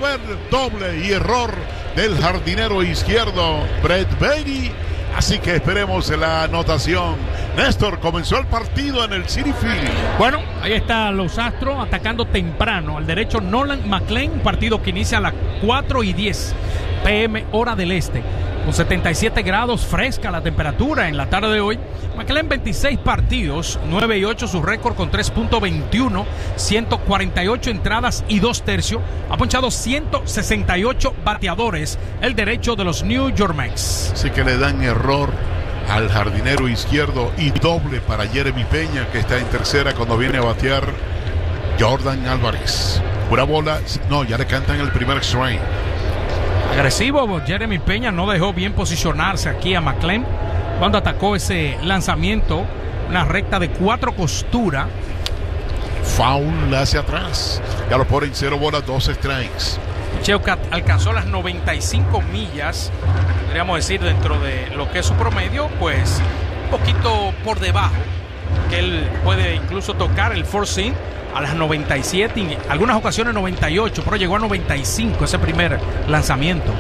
ver, doble y error del jardinero izquierdo Brett Baty. Así que esperemos la anotación. Néstor, comenzó el partido en el Citi Field. Bueno, ahí están los Astros atacando temprano. Al derecho Nolan McLean, un partido que inicia a las 4:10 p.m. hora del este. Con 77 grados, fresca la temperatura en la tarde de hoy. McLean 26 partidos, 9-8 su récord con 3.21, 148 entradas y 2 tercios. Ha ponchado 168 bateadores, el derecho de los New York Mets. Así que le dan error al jardinero izquierdo y doble para Jeremy Peña, que está en tercera cuando viene a batear Jordan Álvarez. Una bola, no, ya le cantan el primer strike. Agresivo, Jeremy Peña no dejó bien posicionarse aquí a McLean cuando atacó ese lanzamiento, una recta de 4 costuras. Foul hacia atrás, ya lo ponen 0 bolas, 2 strikes. Picheo que alcanzó las 95 millas, podríamos decir dentro de lo que es su promedio, pues un poquito por debajo, que él puede incluso tocar el four seam a las 97, en algunas ocasiones 98, pero llegó a 95 ese primer lanzamiento.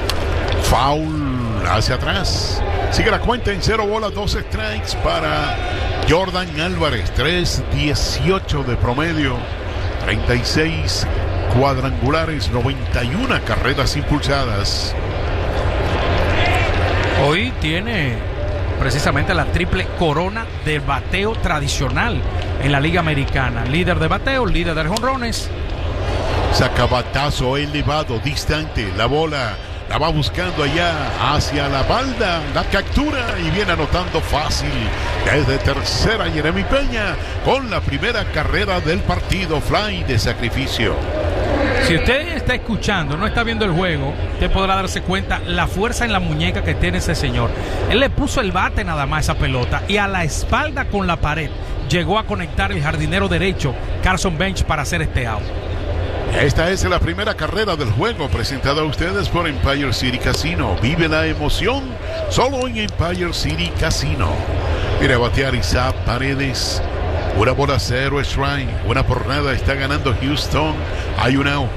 Foul hacia atrás. Sigue la cuenta en 0 bolas, 2 strikes para Jordan Álvarez. 3.18 de promedio, 36 cuadrangulares, 91 carreras impulsadas. Hoy tiene precisamente la triple corona de bateo tradicional en la Liga Americana. Líder de bateo, líder de jonrones. Saca batazo elevado, distante. La bola la va buscando allá hacia la balda. La captura y viene anotando fácil. Desde tercera Jeremy Peña con la primera carrera del partido. Fly de sacrificio. Si usted está escuchando, no está viendo el juego, usted podrá darse cuenta la fuerza en la muñeca que tiene ese señor. Él le puso el bate nada más a esa pelota y a la espalda con la pared llegó a conectar el jardinero derecho Carson Bench para hacer este out. Esta es la primera carrera del juego presentada a ustedes por Empire City Casino. Vive la emoción solo en Empire City Casino. Mira, batear Isaac Paredes. Una bola, 0 strike. Una por nada, está ganando Houston. Hay un out.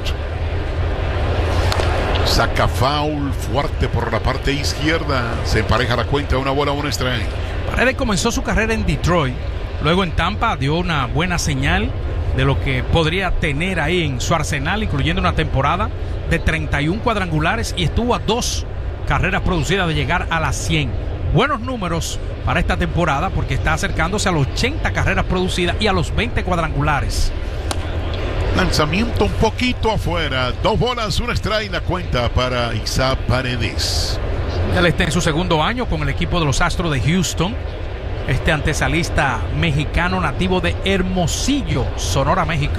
Saca foul fuerte por la parte izquierda. Se empareja la cuenta, 1 bola, 1 strike. Paredes comenzó su carrera en Detroit. Luego en Tampa dio una buena señal de lo que podría tener ahí en su arsenal, incluyendo una temporada de 31 cuadrangulares y estuvo a 2 carreras producidas de llegar a las 100. Buenos números para esta temporada porque está acercándose a las 80 carreras producidas y a los 20 cuadrangulares. Lanzamiento un poquito afuera, 2 bolas, 1 strike, la cuenta para Isaac Paredes. Él está en su segundo año con el equipo de los Astros de Houston. Este antesalista mexicano nativo de Hermosillo, Sonora, México.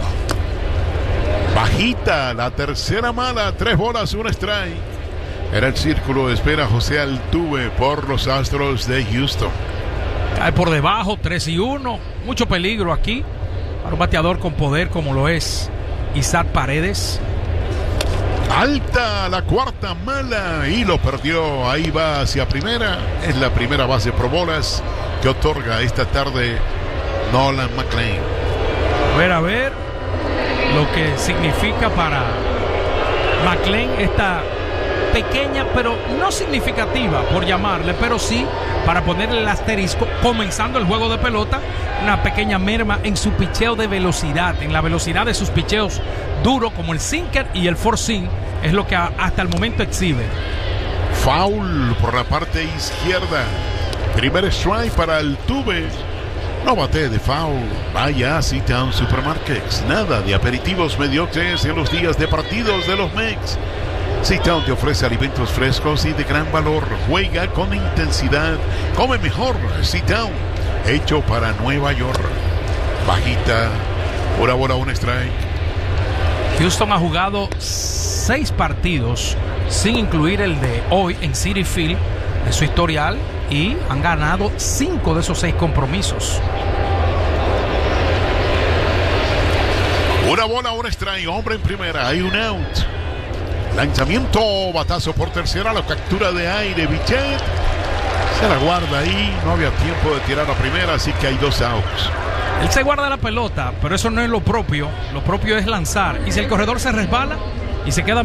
Bajita, la tercera mala, 3 bolas, 1 strike. Era el círculo, espera José Altuve por los Astros de Houston. Cae por debajo, 3-1. Mucho peligro aquí para un bateador con poder como lo es Isaac Paredes. Alta, la cuarta mala y lo perdió. Ahí va hacia primera. Es la primera base pro bolas que otorga esta tarde Nolan McLean. A ver lo que significa para McLean esta pequeña pero no significativa por llamarle, pero sí para ponerle el asterisco comenzando el juego de pelota, una pequeña merma en su picheo de velocidad, en la velocidad de sus picheos duros como el sinker y el four seam, es lo que hasta el momento exhibe. Foul por la parte izquierda, primer strike para Altuve. No bate de foul. Vaya a Sit-Down Supermarkets, nada de aperitivos mediocres en los días de partidos de los Mets. Sit-Down te ofrece alimentos frescos y de gran valor. Juega con intensidad, come mejor. Sit-Down, hecho para Nueva York. Bajita, 1 bola, 1 strike. Houston ha jugado 6 partidos sin incluir el de hoy en Citi Field en su historial y han ganado 5 de esos 6 compromisos. 1 bola, 1 strike. Hombre en primera, hay un out. Lanzamiento, batazo por tercera, la captura de aire, Bichette se la guarda ahí, no había tiempo de tirar a primera, así que hay 2 outs. Él se guarda la pelota, pero eso no es lo propio es lanzar, y si el corredor se resbala y se queda